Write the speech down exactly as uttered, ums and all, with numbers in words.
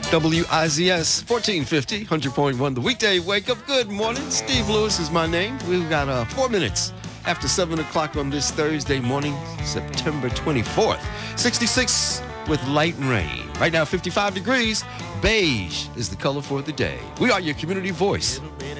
W I Z S fourteen fifty, one hundred point one, the weekday wake up. Good morning. Steve Lewis is my name. We've got uh, four minutes after seven o'clock on this Thursday morning, September twenty-fourth. sixty-six with light and rain. Right now, fifty-five degrees. Beige is the color for the day. We are your community voice.